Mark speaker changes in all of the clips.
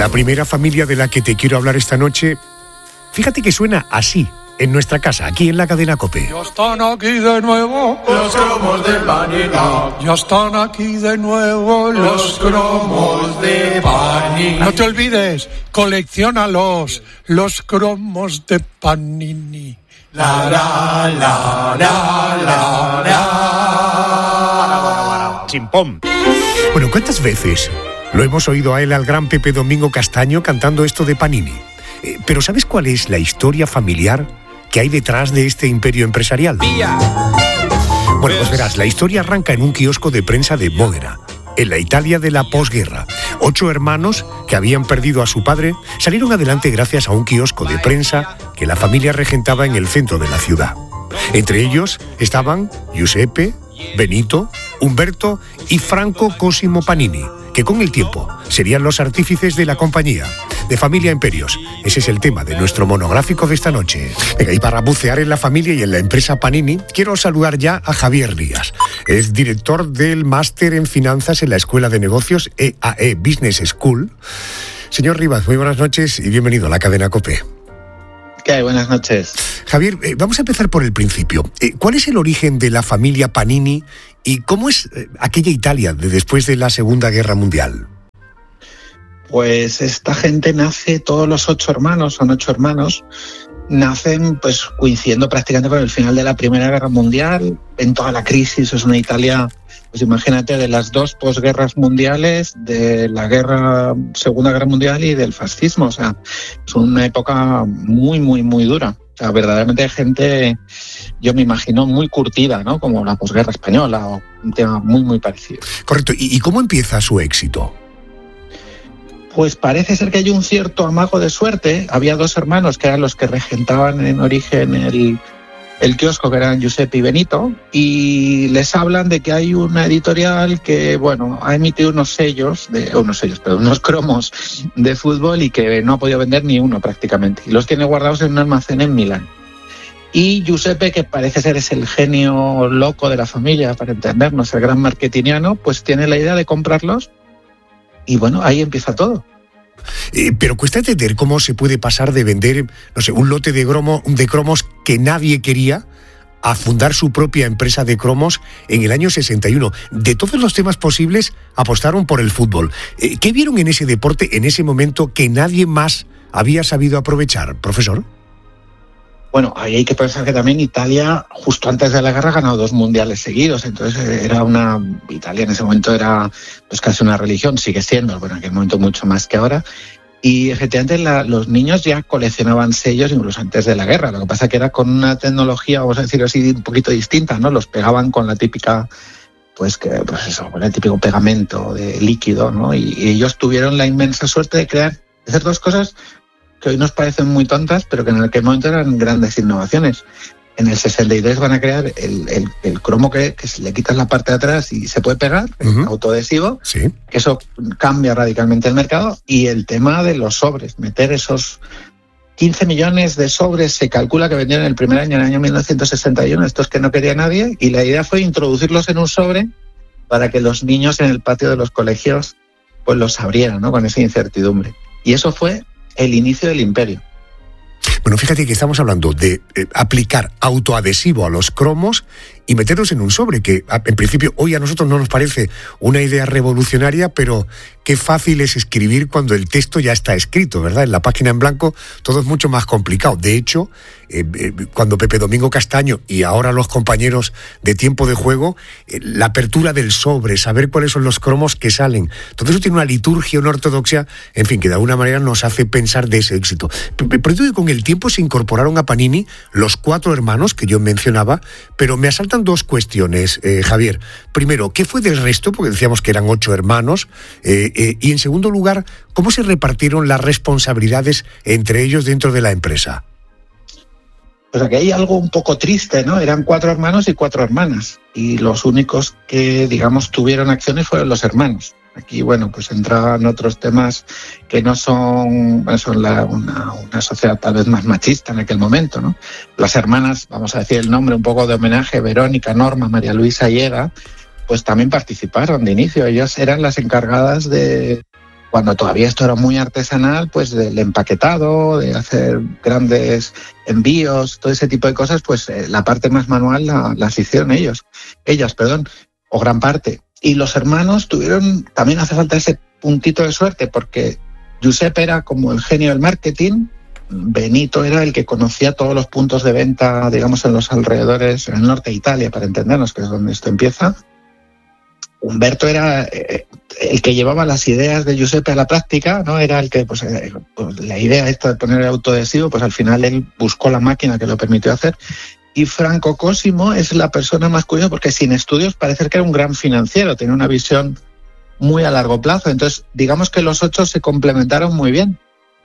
Speaker 1: La primera familia de la que te quiero hablar esta noche, fíjate que suena así en nuestra casa, aquí en la cadena COPE.
Speaker 2: Ya están aquí de nuevo
Speaker 3: los cromos de Panini.
Speaker 2: Ya están aquí de nuevo
Speaker 3: los cromos de Panini.
Speaker 2: No te olvides, colecciónalos, los cromos de Panini.
Speaker 3: La la la la la la.
Speaker 1: Chimpón. Bueno, ¿cuántas veces lo hemos oído a él, al gran Pepe Domingo Castaño, cantando esto de Panini? Pero ¿sabes cuál es la historia familiar que hay detrás de este imperio empresarial? Bueno, pues verás, la historia arranca en un kiosco de prensa de Módena, en la Italia de la posguerra. 8 hermanos que habían perdido a su padre salieron adelante gracias a un kiosco de prensa que la familia regentaba en el centro de la ciudad. Entre ellos estaban Giuseppe, Benito, Umberto y Franco Cosimo Panini, que con el tiempo serían los artífices de la compañía, de Familia Imperios. Ese es el tema de nuestro monográfico de esta noche. Venga, y para bucear en la familia y en la empresa Panini, quiero saludar ya a Javier Rivas. Es director del máster en finanzas en la Escuela de Negocios EAE Business School. Señor Rivas, muy buenas noches y bienvenido a la cadena COPE.
Speaker 4: ¿Qué hay? Buenas noches.
Speaker 1: Javier, vamos a empezar por el principio. ¿Cuál es el origen de la familia Panini y cómo es aquella Italia de después de la Segunda Guerra Mundial?
Speaker 4: Pues esta gente nace, todos los 8 hermanos, son 8 hermanos, nacen pues coincidiendo prácticamente con el final de la Primera Guerra Mundial, en toda la crisis. Es una Italia, pues imagínate, de las 2 posguerras mundiales, de la Segunda Guerra Mundial y del fascismo. O sea, es una época muy, muy, muy dura. O sea, verdaderamente hay gente, yo me imagino, muy curtida, ¿no? Como la posguerra española, o un tema muy, muy parecido.
Speaker 1: Correcto. ¿Y cómo empieza su éxito?
Speaker 4: Pues parece ser que hay un cierto amago de suerte. Había 2 hermanos que eran los que regentaban en origen el kiosco, que eran Giuseppe y Benito, y les hablan de que hay una editorial que, bueno, ha emitido unos cromos de fútbol y que no ha podido vender ni uno prácticamente. Y los tiene guardados en un almacén en Milán. Y Giuseppe, que parece ser es el genio loco de la familia, para entendernos, el gran marketingiano, pues tiene la idea de comprarlos. Y bueno, ahí empieza todo.
Speaker 1: Pero cuesta entender cómo se puede pasar de vender, no sé, un lote de cromos que nadie quería a fundar su propia empresa de cromos en el año 61. De todos los temas posibles, apostaron por el fútbol. ¿Qué vieron en ese deporte en ese momento que nadie más había sabido aprovechar, profesor?
Speaker 4: Bueno, ahí hay que pensar que también Italia, justo antes de la guerra, ha ganado 2 mundiales seguidos. Entonces Italia en ese momento era pues casi una religión, sigue siendo, bueno, en aquel momento mucho más que ahora. Y efectivamente los niños ya coleccionaban sellos incluso antes de la guerra. Lo que pasa que era con una tecnología, vamos a decirlo así, un poquito distinta, ¿no? Los pegaban con la típica, con el típico pegamento de líquido, ¿no? Y ellos tuvieron la inmensa suerte de hacer 2 cosas que hoy nos parecen muy tontas, pero que en aquel momento eran grandes innovaciones. En el 63 van a crear el cromo que le quitas la parte de atrás y se puede pegar, autoadhesivo,
Speaker 1: sí.
Speaker 4: Que eso cambia radicalmente el mercado. Y el tema de los sobres, meter esos 15 millones de sobres, se calcula que vendieron el primer año, en el año 1961, estos que no quería nadie, y la idea fue introducirlos en un sobre para que los niños en el patio de los colegios pues los abrieran, ¿no? Con esa incertidumbre. Y eso fue el inicio del imperio.
Speaker 1: Bueno, fíjate que estamos hablando de aplicar autoadhesivo a los cromos y meterlos en un sobre, que en principio hoy a nosotros no nos parece una idea revolucionaria, pero qué fácil es escribir cuando el texto ya está escrito, ¿verdad? En la página en blanco todo es mucho más complicado. De hecho, cuando Pepe Domingo Castaño y ahora los compañeros de Tiempo de Juego, la apertura del sobre, saber cuáles son los cromos que salen, todo eso tiene una liturgia, una ortodoxia, en fin, que de alguna manera nos hace pensar de ese éxito. Pero digo que con el tiempo se incorporaron a Panini los 4 hermanos que yo mencionaba, pero me asaltan 2 cuestiones, Javier. Primero, ¿qué fue del resto? Porque decíamos que eran 8 hermanos. Y en segundo lugar, ¿cómo se repartieron las responsabilidades entre ellos dentro de la empresa?
Speaker 4: Pues aquí hay algo un poco triste, ¿no? Eran 4 hermanos y 4 hermanas. Y los únicos que, digamos, tuvieron acciones fueron los hermanos. Aquí, bueno, pues entraban otros temas que no son una sociedad tal vez más machista en aquel momento, ¿no? Las hermanas, vamos a decir el nombre un poco de homenaje, Verónica, Norma, María Luisa y Eda, pues también participaron de inicio. Ellas eran las encargadas de cuando todavía esto era muy artesanal, pues del empaquetado, de hacer grandes envíos, todo ese tipo de cosas, pues la parte más manual las hicieron ellas, o gran parte. Y los hermanos también hace falta ese puntito de suerte, porque Giuseppe era como el genio del marketing, Benito era el que conocía todos los puntos de venta, digamos, en los alrededores, en el norte de Italia, para entendernos, que es donde esto empieza. Humberto era el que llevaba las ideas de Giuseppe a la práctica, ¿no? Era el que, pues la idea esta de poner el autoadhesivo, pues al final él buscó la máquina que lo permitió hacer. Y Franco Cosimo es la persona más curiosa, porque sin estudios parece que era un gran financiero, tenía una visión muy a largo plazo. Entonces, digamos que los 8 se complementaron muy bien.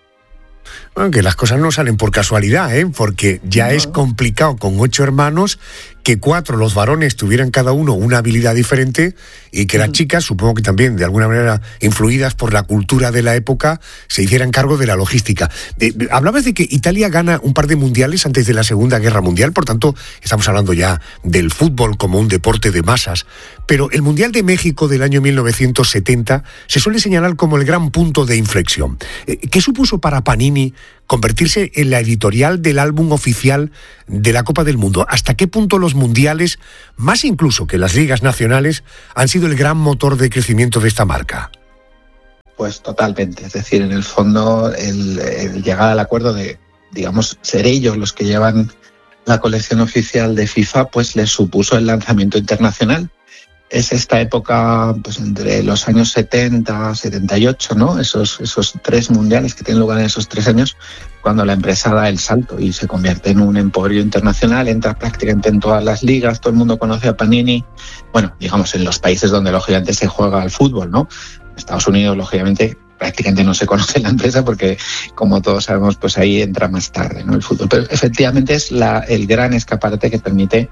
Speaker 1: Bueno, que las cosas no salen por casualidad, porque ya es complicado con 8 hermanos que 4, los varones, tuvieran cada uno una habilidad diferente y que las chicas, supongo que también de alguna manera influidas por la cultura de la época, se hicieran cargo de la logística. Hablabas de que Italia gana un par de mundiales antes de la Segunda Guerra Mundial, por tanto estamos hablando ya del fútbol como un deporte de masas, pero el Mundial de México del año 1970 se suele señalar como el gran punto de inflexión. ¿Qué supuso para Panini convertirse en la editorial del álbum oficial de la Copa del Mundo? ¿Hasta qué punto los mundiales, más incluso que las ligas nacionales, han sido el gran motor de crecimiento de esta marca?
Speaker 4: Pues totalmente. Es decir, en el fondo, el llegar al acuerdo de, digamos, ser ellos los que llevan la colección oficial de FIFA, pues les supuso el lanzamiento internacional. Es esta época, pues entre los años 70, 78, ¿no? Esos 3 mundiales que tienen lugar en esos 3 años, cuando la empresa da el salto y se convierte en un emporio internacional, entra prácticamente en todas las ligas, todo el mundo conoce a Panini, bueno, digamos en los países donde lógicamente se juega al fútbol, ¿no? En Estados Unidos, lógicamente, prácticamente no se conoce la empresa porque, como todos sabemos, pues ahí entra más tarde, ¿no? El fútbol. Pero efectivamente es el gran escaparate que permite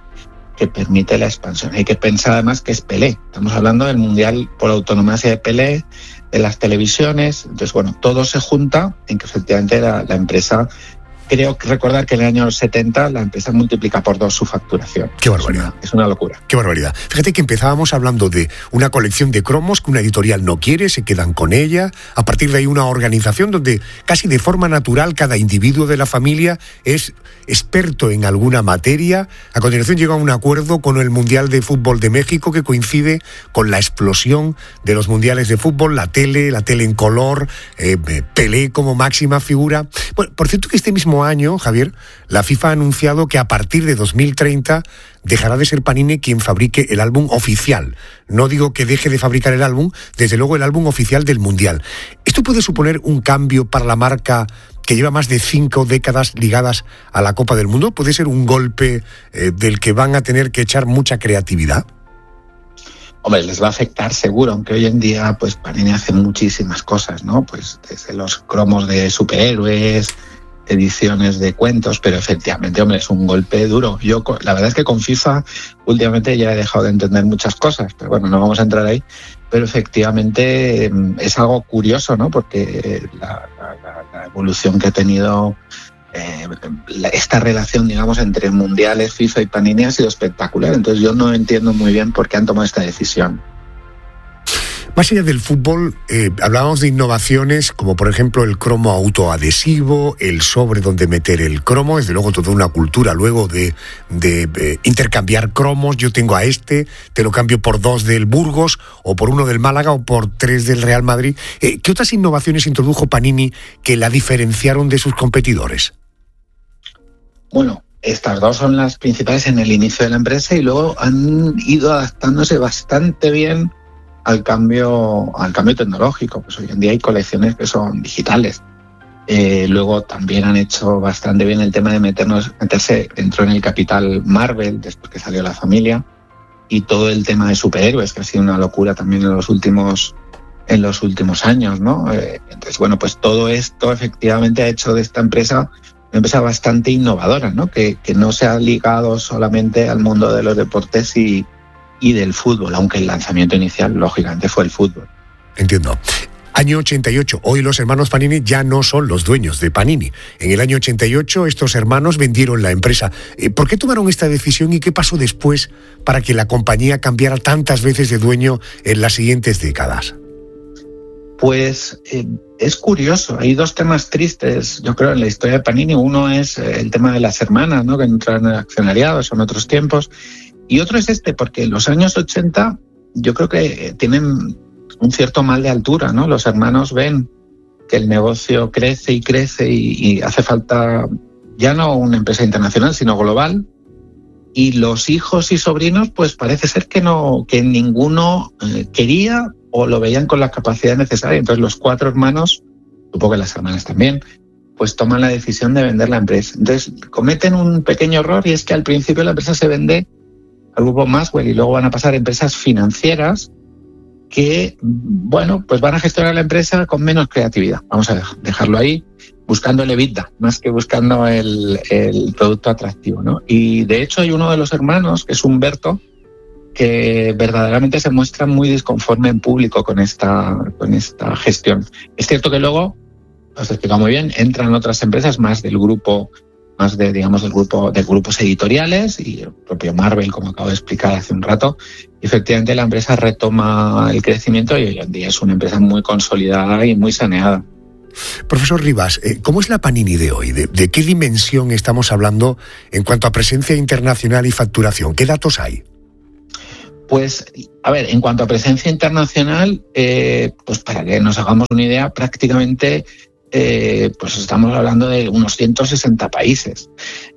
Speaker 4: la expansión. Hay que pensar además que es Pelé. Estamos hablando del Mundial por autonomía de Pelé, de las televisiones. Entonces, bueno, todo se junta en que efectivamente la empresa, creo que recordar que en el año 70 la empresa multiplica por 2 su facturación.
Speaker 1: ¡Qué barbaridad!
Speaker 4: Es una locura.
Speaker 1: ¡Qué barbaridad! Fíjate que empezábamos hablando de una colección de cromos que una editorial no quiere, se quedan con ella. A partir de ahí una organización donde casi de forma natural cada individuo de la familia es experto en alguna materia. A continuación llega a un acuerdo con el Mundial de Fútbol de México que coincide con la explosión de los mundiales de fútbol, la tele en color, Pelé como máxima figura. Bueno, por cierto que este mismo año, Javier, la FIFA ha anunciado que a partir de 2030 dejará de ser Panini quien fabrique el álbum oficial. No digo que deje de fabricar el álbum, desde luego el álbum oficial del Mundial. ¿Esto puede suponer un cambio para la marca que lleva más de 5 décadas ligadas a la Copa del Mundo? ¿Puede ser un golpe del que van a tener que echar mucha creatividad?
Speaker 4: Hombre, les va a afectar seguro, aunque hoy en día pues Panini hace muchísimas cosas, ¿no? Pues desde los cromos de superhéroes, ediciones de cuentos, pero efectivamente, hombre, es un golpe duro. Yo, la verdad es que con FIFA últimamente ya he dejado de entender muchas cosas, pero bueno, no vamos a entrar ahí. Pero efectivamente es algo curioso, ¿no? Porque la evolución que ha tenido esta relación, digamos, entre mundiales, FIFA y Panini ha sido espectacular. Entonces yo no entiendo muy bien por qué han tomado esta decisión.
Speaker 1: Más allá del fútbol, hablábamos de innovaciones como por ejemplo el cromo autoadhesivo, el sobre donde meter el cromo, desde luego toda una cultura luego de intercambiar cromos. Yo tengo a te lo cambio por 2 del Burgos o por 1 del Málaga o por 3 del Real Madrid. ¿Qué otras innovaciones introdujo Panini que la diferenciaron de sus competidores?
Speaker 4: Bueno, estas 2 son las principales en el inicio de la empresa y luego han ido adaptándose bastante bien al cambio tecnológico. Pues hoy en día hay colecciones que son digitales. Luego también han hecho bastante bien el tema de meterse entró en el capital Marvel después que salió La Familia, y todo el tema de superhéroes, que ha sido una locura también en los últimos años, ¿no? Entonces, bueno, pues todo esto efectivamente ha hecho de esta empresa una empresa bastante innovadora, ¿no? Que no se ha ligado solamente al mundo de los deportes y del fútbol, aunque el lanzamiento inicial, lógicamente, fue el fútbol.
Speaker 1: Entiendo. Año 88. Hoy los hermanos Panini ya no son los dueños de Panini. En el año 88 estos hermanos vendieron la empresa. ¿Por qué tomaron esta decisión y qué pasó después para que la compañía cambiara tantas veces de dueño en las siguientes décadas?
Speaker 4: Pues es curioso, hay dos temas tristes, yo creo, en la historia de Panini. Uno es el tema de las hermanas, ¿no?, que entran en el accionariado, son otros tiempos. Y otro es porque en los años 80 yo creo que tienen un cierto mal de altura, ¿no? Los hermanos ven que el negocio crece y crece y hace falta ya no una empresa internacional, sino global. Y los hijos y sobrinos, pues parece ser que ninguno quería o lo veían con la capacidad necesaria. Entonces los 4 hermanos, supongo que las hermanas también, pues toman la decisión de vender la empresa. Entonces cometen un pequeño error, y es que al principio la empresa se vende al grupo Maxwell y luego van a pasar a empresas financieras que, bueno, pues van a gestionar la empresa con menos creatividad. Vamos a dejarlo ahí, buscando el EBITDA, más que buscando el producto atractivo, ¿no? Y de hecho hay uno de los hermanos, que es Humberto, que verdaderamente se muestra muy disconforme en público con esta gestión. Es cierto que luego, os he explicado muy bien, entran otras empresas más del grupo, del grupo de grupos editoriales, y el propio Marvel, como acabo de explicar hace un rato. Y efectivamente la empresa retoma el crecimiento y hoy en día es una empresa muy consolidada y muy saneada.
Speaker 1: Profesor Rivas, ¿cómo es la Panini de hoy? ¿De qué dimensión estamos hablando en cuanto a presencia internacional y facturación? ¿Qué datos hay?
Speaker 4: Pues, a ver, en cuanto a presencia internacional, pues para que nos hagamos una idea, prácticamente pues estamos hablando de unos 160 países.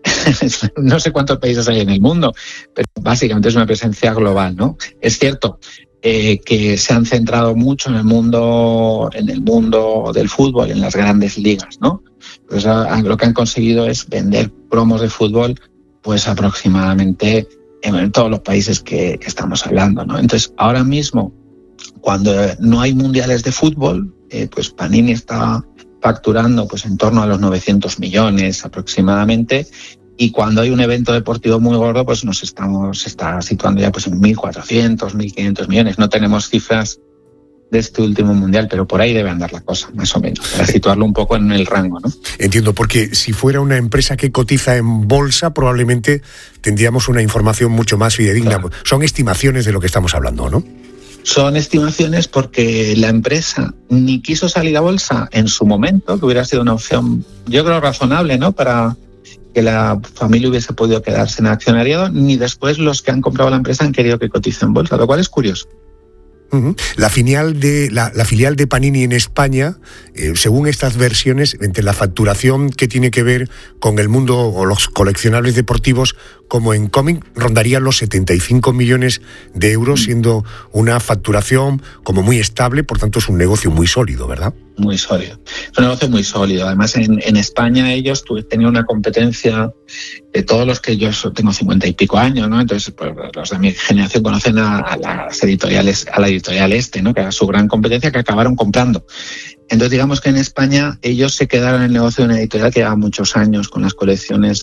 Speaker 4: No sé cuántos países hay en el mundo, pero básicamente es una presencia global, ¿no? Es cierto que se han centrado mucho en el mundo del fútbol, en las grandes ligas, ¿no? Pues lo que han conseguido es vender promos de fútbol, pues aproximadamente en todos los países que estamos hablando, ¿no? Entonces, ahora mismo, cuando no hay mundiales de fútbol, pues Panini está facturando pues en torno a los 900 millones aproximadamente, y cuando hay un evento deportivo muy gordo, pues se está situando ya pues en 1.400, 1.500 millones. No tenemos cifras de este último mundial, pero por ahí debe andar la cosa, más o menos, para situarlo un poco en el rango, ¿no?
Speaker 1: Entiendo, porque si fuera una empresa que cotiza en bolsa, probablemente tendríamos una información mucho más fidedigna. Claro. Son estimaciones de lo que estamos hablando, ¿no?
Speaker 4: Son estimaciones porque la empresa ni quiso salir a bolsa en su momento, que hubiera sido una opción, yo creo, razonable, ¿no?, para que la familia hubiese podido quedarse en accionariado, ni después los que han comprado la empresa han querido que cotice en bolsa, lo cual es curioso.
Speaker 1: Uh-huh. La filial de Panini en España, según estas versiones, entre la facturación que tiene que ver con el mundo o los coleccionables deportivos como en cómic, rondaría los 75 millones de euros, siendo una facturación como muy estable, por tanto es un negocio muy sólido, ¿verdad?
Speaker 4: Muy sólido. Es un negocio muy sólido. Además, en España ellos tenían una competencia de todos los que yo tengo 50 y pico años, ¿no? Entonces, pues, los de mi generación conocen a las editoriales, a la editorial ¿no?, que era su gran competencia, que acabaron comprando. Entonces, digamos que en España ellos se quedaron en el negocio de una editorial que lleva muchos años con las colecciones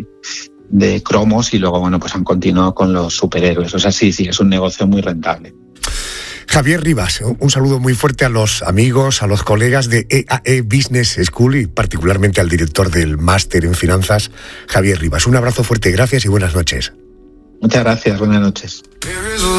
Speaker 4: de cromos, y luego, bueno, pues han continuado con los superhéroes. O sea, sí, es un negocio muy rentable.
Speaker 1: Javier Rivas, un saludo muy fuerte a los amigos, a los colegas de EAE Business School y particularmente al director del máster en finanzas, Javier Rivas. Un abrazo fuerte, gracias y buenas noches.
Speaker 4: Muchas gracias, buenas noches.